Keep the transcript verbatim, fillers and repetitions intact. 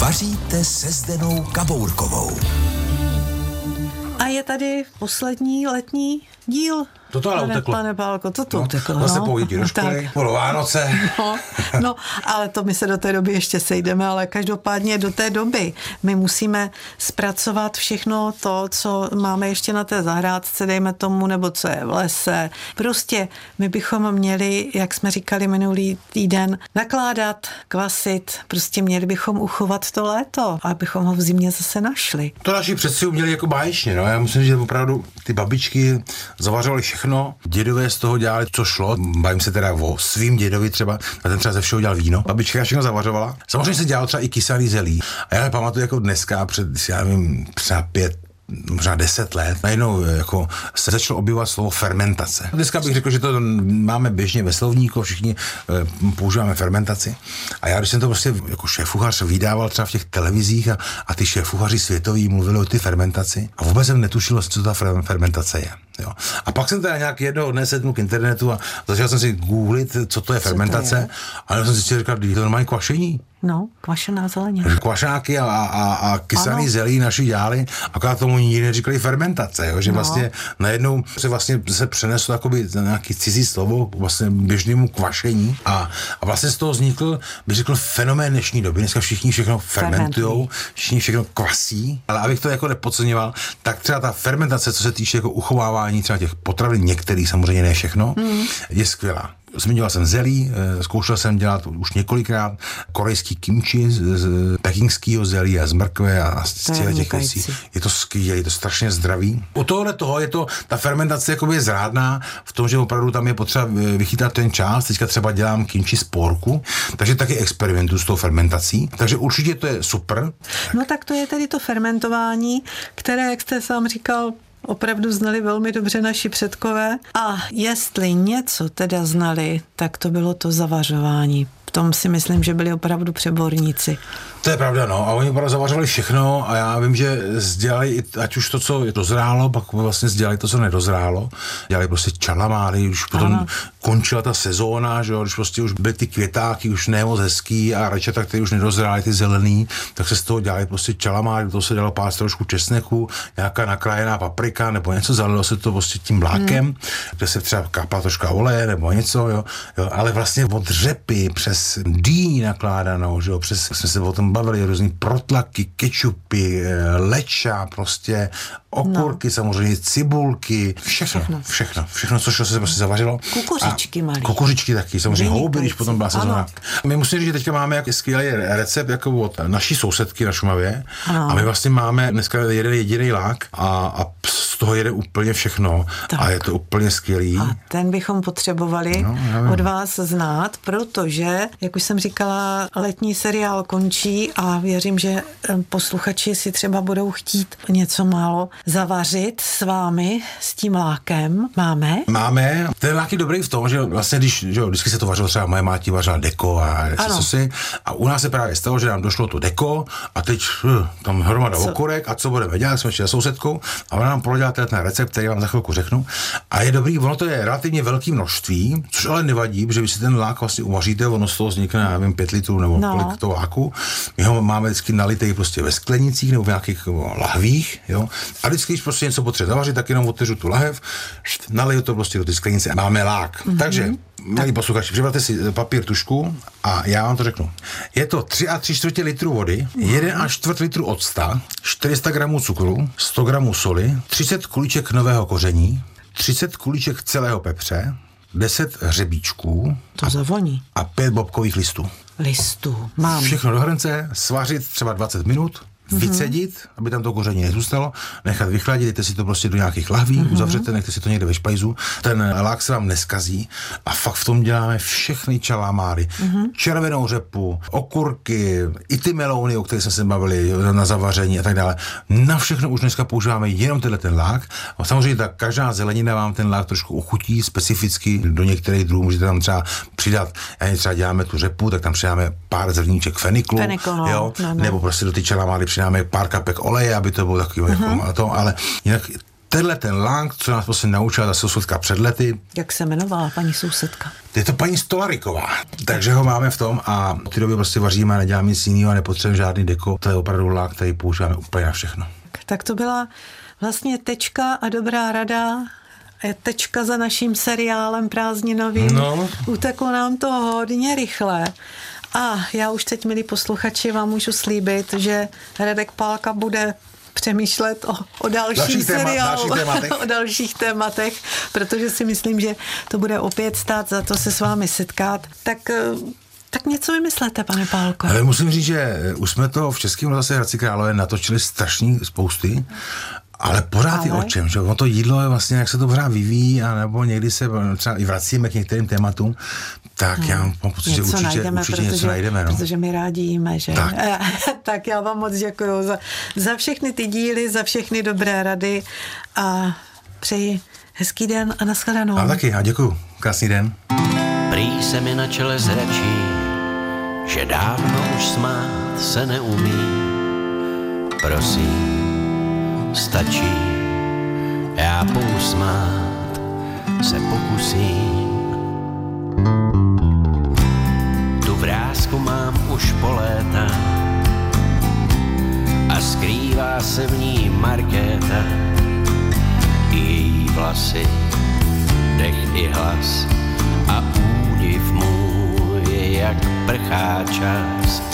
Vaříte se Zdenou Kabourkovou. A je tady poslední letní díl. To to ale pane, uteklo. Pane Bálko, to to no, uteklo. Zase no. po děti do školy, po Vánoce. No, no, ale to my se do té doby ještě sejdeme, ale každopádně do té doby my musíme zpracovat všechno to, co máme ještě na té zahrádce, dejme tomu, nebo co je v lese. Prostě my bychom měli, jak jsme říkali minulý týden, nakládat, kvasit, prostě měli bychom uchovat to léto, abychom ho v zimě zase našli. To naši předci uměli jako báječně, no. Já musím říct, že opravdu ty babičky zavařovaly všechno. Dědové z toho dělali, co šlo. Bavím se teda o svým dědovi třeba, a ten třeba ze všeho dělal víno. Babička všechno zavařovala. Samozřejmě se dělalo třeba i kyselý zelí. A já pamatuju jako dneska, před, já nevím, třeba pět, možná deset let, najednou jako se začalo objevovat slovo fermentace. Dneska bych řekl, že to máme běžně ve slovníku, všichni e, používáme fermentaci. A já, když jsem to prostě jako šéfuchař vydával třeba v těch televizích a, a ty šéfuchaři světoví mluvili o ty fermentaci a vůbec jsem netušil, co ta fermentace je. Jo. A pak jsem teda nějak jednoho dne sednul k internetu a začal jsem si googlit, co to je co fermentace. To je? A já jsem si říkal, že to normálně kvašení. No, kvašená zelenina. Kvašáky a, a, a kysaný zelí naši dělali, akorát tomu nikdy neříkali fermentace, jo? Že no. vlastně najednou se vlastně se přeneslo jakoby nějaký cizí slovo vlastně běžnému kvašení a, a vlastně z toho vznikl, bych řekl, fenomén dnešní doby. Dneska všichni všechno fermentujou, všichni všechno kvasí, ale abych to jako nepodceňoval, tak třeba ta fermentace, co se týče jako uchovávání třeba těch potravin, některých samozřejmě ne všechno, mm. je skvělá. Zmiňoval jsem zelí, zkoušel jsem dělat už několikrát korejský kimchi z, z pekingského zelí a z mrkve a z těch věcí. Je to skvělé, je to strašně zdravý. U tohohle toho je to, ta fermentace jakoby je zrádná v tom, že opravdu tam je potřeba vychytat ten čas. Teďka třeba dělám kimchi z porku, takže taky experimentuju s tou fermentací. Takže určitě to je super. No tak to je tedy to fermentování, které, jak jste sám říkal, opravdu znali velmi dobře naši předkové. A jestli něco teda znali, tak to bylo to zavařování. V tom si myslím, že byli opravdu přeborníci. To je pravda, no. A oni opravdu zavařovali všechno a já vím, že dělali ať už to, co dozrálo, pak vlastně dělali to, co nedozrálo. Dělali prostě čalamáry, už potom ano. končila ta sezóna, že jo, když prostě už byly ty květáky už ne moc hezký a rajčata, které už nedozrály, ty zelený, tak se z toho dělali prostě čalamáry, do toho se dělalo pár trošku česneku, nějaká nakrájená paprika nebo něco, zalilo se to prostě tím mlákem, hmm. kde se třeba kapla troška oleje nebo něco, jo, jo, ale vlastně od řepy přes dýní nakládanou, že jo, přes, jsme se o tom bavili, různý protlaky, kečupy, leča, prostě okurky, no. samozřejmě cibulky, všechno, všechno, všechno, všechno co se prostě zavařilo. Kukuřičky malý. Kukuřičky taky, samozřejmě houby, když potom byla sezóna. My musíme říct, že teďka máme jak skvělý recept jako od naší sousedky na Šumavě ano. a my vlastně máme dneska jeden jediný lák a, a z toho jede úplně všechno tak. a je to úplně skvělý. A ten bychom potřebovali no, od vás znát, protože, jak už jsem říkala, letní seriál končí a věřím, že posluchači si třeba budou chtít něco málo zavařit s vámi, s tím lákem. Máme? Máme. Ten lák je dobrý v tom, že vlastně, když, že vždycky se to vařilo, třeba moje máti vařila deko a co si. A u nás se právě stalo, že nám došlo to deko a teď hm, tam hromada co? okurek a co budeme dělat, jsme šli za sousedkou a ona nám prodělala ten recept, který vám za chvilku řeknu. A je dobrý, ono to je relativně velké množství, což ale nevadí, protože vy si ten lák vlastně uvaříte, ono z toho vznikne, nevím, pět litrů nebo no. kolik toho láku. My ho máme vždycky nalitej prostě ve sklenicích nebo v nějakých lahvích, jo. A vždycky, když prostě něco potřebuje zavařit, tak jenom otevřu tu lahev, naliju to prostě do ty sklenice a máme lák. Mm-hmm. Takže, milí posluchači, připravte si papír, tužku a já vám to řeknu. Je to tři a tři čtvrtě litru vody, jeden a čtvrt litru octa, čtyři sta gramů cukru, sto gramů soli, třicet kuliček nového koření, třicet kuliček celého pepře, deset hřebíčků to zavoní. A pět bobkových listů. Listů, mám. Všechno do hrnce, svařit třeba dvacet minut, mm-hmm. vycedit, aby tam to koření nezůstalo, nechat vychladit, dejte si to prostě do nějakých lahví, mm-hmm. uzavřete, nechte si to někde ve špajzu, ten lák se vám neskazí a fakt v tom děláme všechny čalamáry, mm-hmm. červenou řepu, okurky, i ty melouny, o kterých jsme se bavili na zavaření a tak dále. Na všechno už dneska používáme jenom tenhle ten lák. A samozřejmě ta každá zelenina vám ten lák trošku ochutí specificky, do některých druhů můžete tam třeba přidat, já třeba děláme tu řepu, tak tam přidáme pár zrníček feniklu, Fenikl, no, jo, no, no. nebo prostě do ty čalamáry přidáme pár kapek oleje, aby to bylo takový uh-huh. jako to, ale jinak tenhle ten lang, co nás prostě naučila ta sousedka před lety. Jak se jmenovala paní sousedka? Je to paní Stolariková, takže ho máme v tom a v té době prostě vaříme a neděláme nic jiného a nepotřebujeme žádný deko. To je opravdu lang, který používáme úplně na všechno. Tak to byla vlastně tečka a dobrá rada. Tečka za naším seriálem prázdninovým. No. Uteklo nám to hodně rychle. A já už teď, milí posluchači, vám můžu slíbit, že Radek Pálka bude přemýšlet o, o dalších seriálu, o dalších tématech, protože si myslím, že to bude opět stát za to se s vámi setkat. Tak, tak něco vymyslete, pane Pálko. Ale musím říct, že už jsme to v Českém rozhlase Hradci Králové natočili strašný spousty, ale pořád ale... je o čem, že ono to jídlo je vlastně, jak se to pořád vyvíjí, a nebo někdy se třeba i vracíme k některým tématům, tak no, já mám pocit, že určitě, najdeme, určitě protože, něco najdeme. No. Protože my rádi jíme, že? Tak, tak já vám moc děkuju za, za všechny ty díly, za všechny dobré rady a přeji hezký den a nashledanou. A taky, a děkuju. Krásný den. Prý se mi na čele zračí, že dávno už smát se neumí. Prosím, stačí, já pousmát se pokusím. Tu vrásku mám už po léta a skrývá se v ní Markéta. I její vlasy, dech i hlas a údiv můj, jak prchá čas.